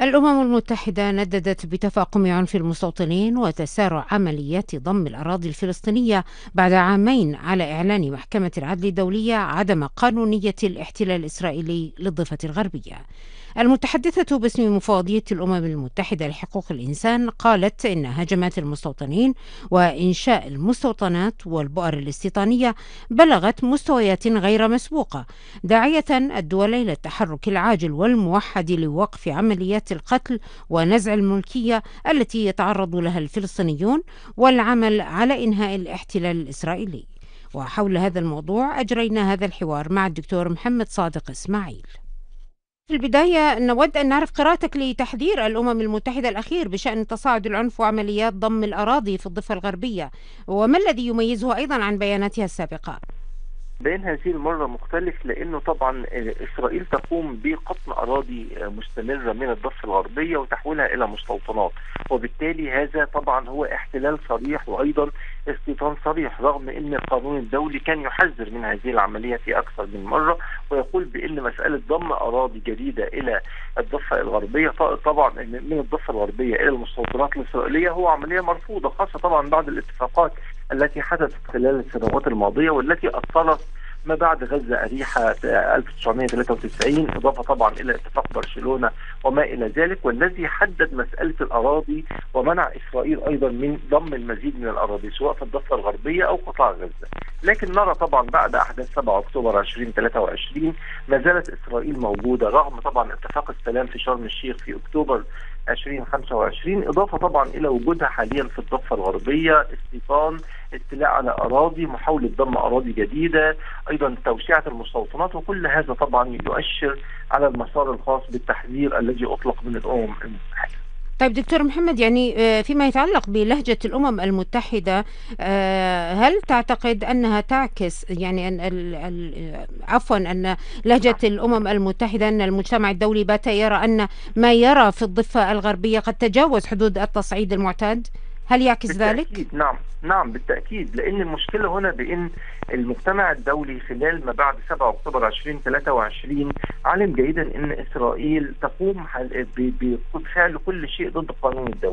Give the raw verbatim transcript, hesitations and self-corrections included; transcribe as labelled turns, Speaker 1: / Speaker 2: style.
Speaker 1: الأمم المتحدة نددت بتفاقم عنف المستوطنين وتسارع عمليات ضم الأراضي الفلسطينية بعد عامين على إعلان محكمة العدل الدولية عدم قانونية الاحتلال الإسرائيلي للضفة الغربية. المتحدثة باسم مفوضية الأمم المتحدة لحقوق الإنسان قالت إن هجمات المستوطنين وإنشاء المستوطنات والبؤر الاستيطانية بلغت مستويات غير مسبوقة، داعية الدول إلى التحرك العاجل والموحد لوقف عمليات القتل ونزع الملكية التي يتعرض لها الفلسطينيون والعمل على إنهاء الاحتلال الإسرائيلي. وحول هذا الموضوع أجرينا هذا الحوار مع الدكتور محمد صادق إسماعيل. في البداية نود أن نعرف قراءتك لتحذير الأمم المتحدة الأخير بشأن تصاعد العنف وعمليات ضم الأراضي في الضفة الغربية، وما الذي يميزه أيضا عن بياناتها السابقة؟
Speaker 2: بين هذه المرة مختلف، لأنه طبعا إسرائيل تقوم بقطن أراضي مستمرة من الضفة الغربية وتحويلها إلى مستوطنات، وبالتالي هذا طبعا هو احتلال صريح وأيضا استيطان صريح، رغم أن القانون الدولي كان يحذر من هذه العملية في أكثر من مرة، ويقول بأن مسألة ضم أراضي جديدة إلى الضفة الغربية طبعا من الضفة الغربية إلى المستوطنات الإسرائيلية هو عملية مرفوضة، خاصة طبعا بعد الاتفاقات التي حدثت خلال السنوات الماضية والتي أثرت ما بعد غزة أريحة ألف وتسعمائة وثلاثة وتسعين، إضافة طبعا إلى اتفاق برشلونة وما إلى ذلك، والذي حدد مسألة الأراضي ومنع إسرائيل أيضا من ضم المزيد من الأراضي سواء في الضفة الغربية أو قطاع غزة. لكن نرى طبعا بعد أحداث سبعة أكتوبر ألفين وثلاثة وعشرين ما زالت إسرائيل موجودة رغم طبعا اتفاق السلام في شرم الشيخ في أكتوبر ألفين وخمسة وعشرين، إضافة طبعا إلى وجودها حاليا في الضفة الغربية، استيطان، استيلاء على أراضي، محاولة ضم أراضي جديدة، أيضا توسعة المستوطنات، وكل هذا طبعا يؤشر على المسار الخاص بالتحذير الذي أطلق من الأمم المتحدة.
Speaker 1: طيب دكتور محمد، يعني فيما يتعلق بلهجة الأمم المتحدة، هل تعتقد أنها تعكس يعني أن عفوا أن لهجة الأمم المتحدة أن المجتمع الدولي بات يرى أن ما يرى في الضفة الغربية قد تجاوز حدود التصعيد المعتاد؟ هل يعكس ذلك؟
Speaker 2: بالتأكيد نعم نعم بالتأكيد، لأن المشكلة هنا بأن المجتمع الدولي خلال ما بعد سبعة أكتوبر ألفين وثلاثة وعشرين علم جيدا أن إسرائيل تقوم بفعل كل شيء ضد القانون الدولي.